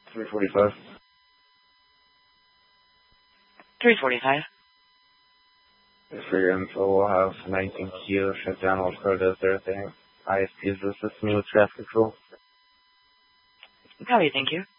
3:45. 3:45. For your info, we'll have 19 Kilo shut down all protests, everything. ISPs assist me with traffic control. Copy, thank you.